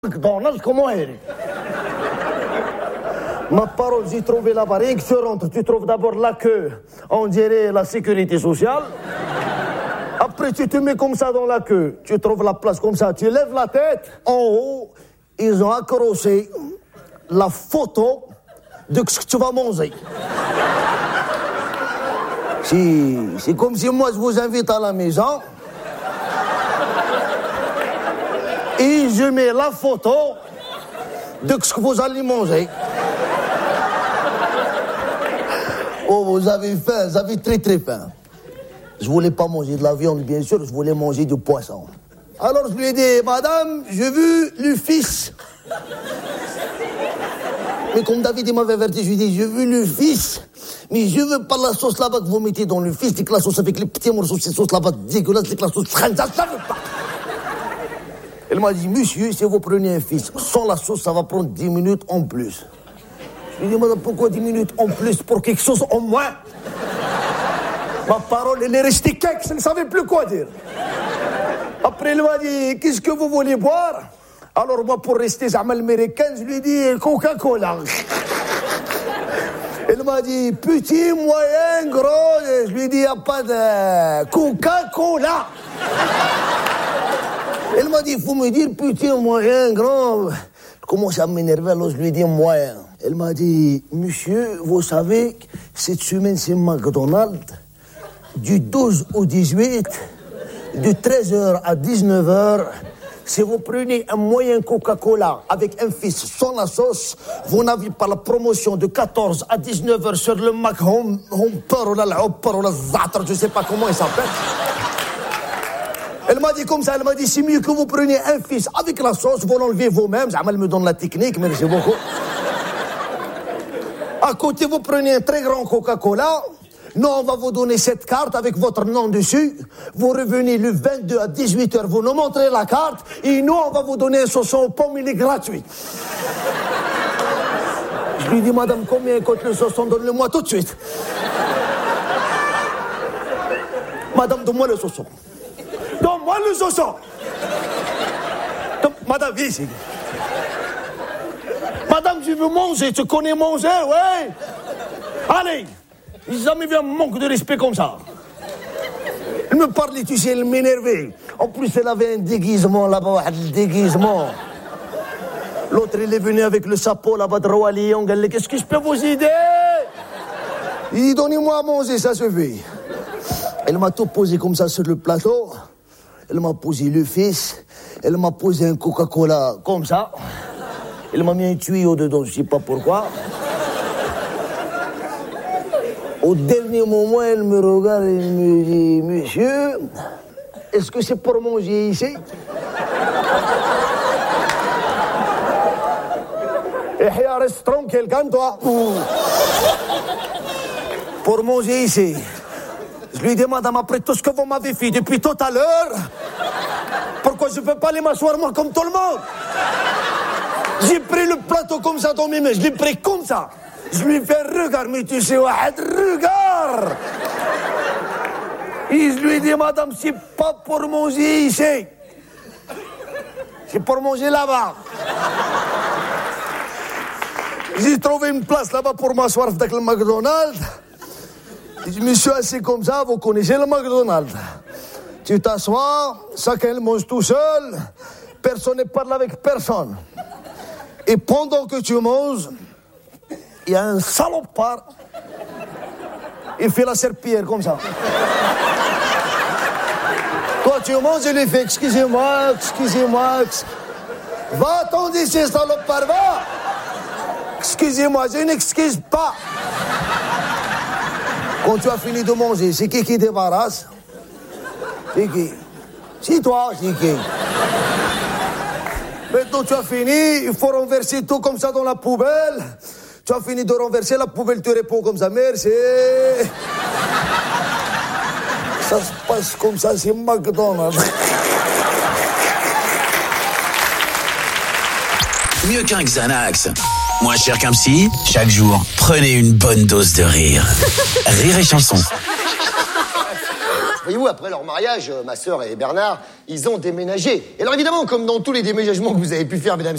McDonald's, comment elle? Ma parole, j'ai trouvé la barrière. Tu rentres, tu trouves d'abord la queue. On dirait la sécurité sociale. Après, tu te mets comme ça dans la queue. Tu trouves la place comme ça. Tu lèves la tête. En haut, ils ont accroché la photo de ce que tu vas manger. C'est comme si moi, je vous invite à la maison. Et je mets la photo de ce que vous allez manger. Oh, vous avez faim, vous avez très très faim. Je voulais pas manger de la viande, bien sûr, je voulais manger du poisson. Alors je lui ai dit, madame, j'ai vu le fils. Mais comme David il m'avait averti, je lui ai dit, j'ai vu le fils. Mais je veux pas la sauce là-bas que vous mettez dans le fils, c'est que la sauce avec les petits morceaux, c'est sauce là-bas dégueulasse, c'est que la sauce khanza, ça veut pas. Elle m'a dit, monsieur, si vous prenez un fils sans la sauce, ça va prendre 10 minutes en plus. Je lui ai dit, madame, pourquoi 10 minutes en plus pour quelque chose en moins? Ma parole, elle est restée quelque, je ne savais plus quoi dire. Après, elle m'a dit, qu'est-ce que vous voulez boire? Alors moi, pour rester zama américain, je lui ai dit, Coca-Cola. Elle m'a dit, petit, moyen, gros. Et je lui ai dit, il n'y a pas de Coca-Cola. Elle m'a dit, il faut me dire petit, moyen, grand. Je commence à m'énerver, alors je lui ai dit moyen. Elle m'a dit, monsieur, vous savez, cette semaine, c'est McDonald's. Du 12 au 18, de 13h à 19h, si vous prenez un moyen Coca-Cola avec un fils sans la sauce, vous n'avez pas la promotion de 14 à 19h sur le Mac Homper ou la Hopper ou la Zatra, je ne sais pas comment il s'appelle. Elle m'a dit comme ça, elle m'a dit, c'est mieux que vous preniez un fils avec la sauce, vous l'enlevez vous-même. Elle me donne la technique, merci beaucoup. À côté, vous prenez un très grand Coca-Cola. Nous, on va vous donner cette carte avec votre nom dessus. Vous revenez le 22 à 18h, vous nous montrez la carte. Et nous, on va vous donner un saucisson aux pommes, il est gratuit. Je lui dis, madame, combien coûte le saucisson? Donne-le-moi tout de suite. Madame, donne-moi le saucisson. Donne-moi le saucisson. Madame, viens ici. Madame, je veux manger. Tu connais manger, ouais? Allez. J'ai jamais vu un manque de respect comme ça. Elle me parlait, tu sais, elle m'énervait. En plus, elle avait un déguisement là-bas, un déguisement. L'autre, il est venu avec le chapeau là-bas de Roi Lion. Elle dit, qu'est-ce que je peux vous aider? Il dit, donnez-moi à manger, ça suffit. Elle m'a tout posé comme ça sur le plateau. Elle m'a posé le fils. Elle m'a posé un Coca-Cola comme ça. Elle m'a mis un tuyau dedans, je ne sais pas pourquoi. Au dernier moment, elle me regarde et me dit, monsieur, est-ce que c'est pour manger ici? Et reste tranquille, calme-toi. Pour manger ici. Je lui dis, madame, après tout ce que vous m'avez fait depuis tout à l'heure, pourquoi je ne peux pas aller m'asseoir moi comme tout le monde? J'ai pris le plateau comme ça dans mes mains, je l'ai pris comme ça. Je lui fais regarde, mais tu sais, regarde. Et je lui dis, madame, c'est pas pour manger ici. C'est pour manger là-bas. J'ai trouvé une place là-bas pour m'asseoir avec le McDonald's. Je me suis assis comme ça, vous connaissez le McDonald's. Tu t'assois, chacun mange tout seul, personne ne parle avec personne. Et pendant que tu manges, il y a un salopard, il fait la serpillière comme ça. Toi, tu manges, il lui fait, excusez-moi. Va-t'en d'ici, salopard, va. Excusez-moi, je n'excuse pas. Quand tu as fini de manger, c'est qui débarrasse? C'est qui? C'est toi, c'est qui? Maintenant, tu as fini, il faut renverser tout comme ça dans la poubelle. Tu as fini de renverser, la poubelle te répond comme ça, merci. Ça se passe comme ça, c'est McDonald's. Mieux qu'un Xanax. Moins cher qu'un psy, chaque jour, prenez une bonne dose de rire. Rire et chanson. Voyez-vous, après leur mariage, ma sœur et Bernard, ils ont déménagé. Et alors évidemment, comme dans tous les déménagements que vous avez pu faire, mesdames